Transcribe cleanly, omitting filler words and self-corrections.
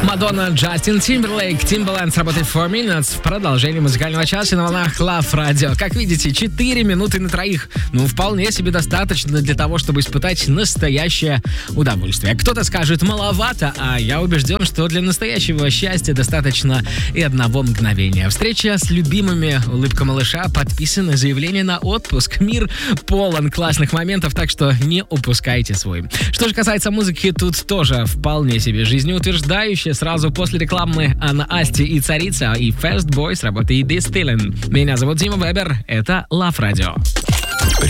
Мадонна, Джастин Тимберлейк, Timbaland с работой 4 Minutes в продолжении музыкального часа на волнах Love Radio. Как видите, 4 минуты на троих. Вполне себе достаточно для того, чтобы испытать настоящее удовольствие. Кто-то скажет маловато, а я убежден, что для настоящего счастья достаточно и одного мгновения. Встреча с любимыми, улыбка малыша, подписано заявление на отпуск. Мир полон классных моментов, так что не упускайте свой. Что же касается музыки, тут тоже вполне себе жизнеутверждающая. Сразу после рекламы Анна Асти и Царица и Fast Boy с работой This Feeling. Меня зовут Дима Вебер, это Love Radio.